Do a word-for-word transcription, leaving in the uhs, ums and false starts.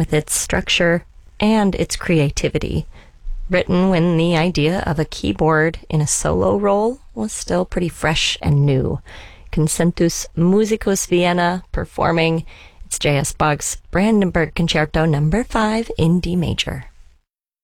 with its structure and its creativity. Written when the idea of a keyboard in a solo role was still pretty fresh and new. Concentus Musicus Vienna performing its J S. Boggs Brandenburg Concerto number five in D major.